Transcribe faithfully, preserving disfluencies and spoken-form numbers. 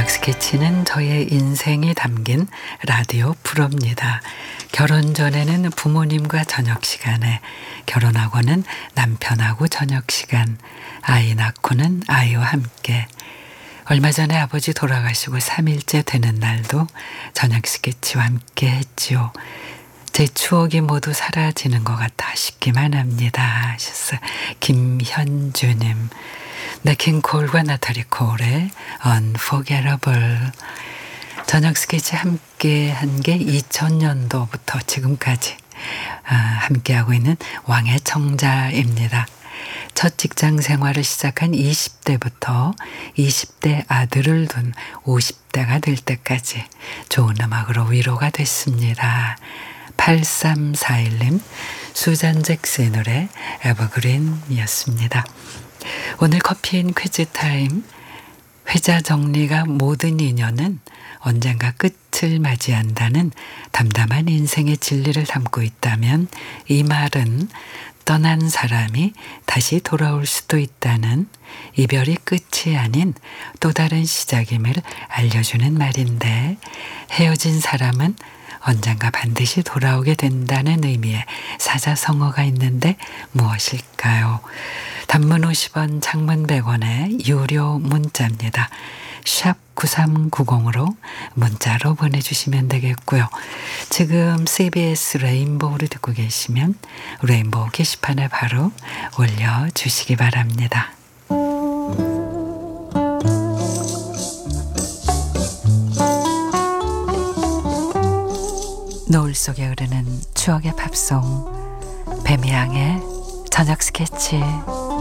저녁 스케치는 저의 인생이 담긴 라디오 프로입니다. 결혼 전에는 부모님과 저녁 시간에, 결혼하고는 남편하고 저녁 시간, 아이 낳고는 아이와 함께. 얼마 전에 아버지 돌아가시고 삼 일째 되는 날도 저녁 스케치와 함께 했지요. 제 추억이 모두 사라지는 것 같아 싶기만 합니다 하셨어요. 김현주님. 네킹 콜과 나타리 콜의 Unforgettable. 저녁 스케치 함께 한 게 이천 년도부터 지금까지 아, 함께하고 있는 왕의 청자입니다. 첫 직장 생활을 시작한 이십 대부터 이십 대 아들을 둔 오십 대가 될 때까지 좋은 음악으로 위로가 됐습니다. 팔삼사일 님, 수잔 잭스의 노래 에버그린이었습니다. 오늘 커피인 퀴즈 타임. 회자 정리가 모든 인연은 언젠가 끝을 맞이한다는 담담한 인생의 진리를 담고 있다면, 이 말은 떠난 사람이 다시 돌아올 수도 있다는, 이별이 끝이 아닌 또 다른 시작임을 알려주는 말인데, 헤어진 사람은 언젠가 반드시 돌아오게 된다는 의미의 사자성어가 있는데 무엇일까요? 단문 오십 원, 장문 백 원의 유료 문자입니다. 샵 구삼구공으로 문자로 보내주시면 되겠고요. 지금 씨비에스 레인보우를 듣고 계시면 레인보우 게시판에 바로 올려주시기 바랍니다. 노을 속에 흐르는 추억의 팝송, 뱀이양의 저녁 스케치.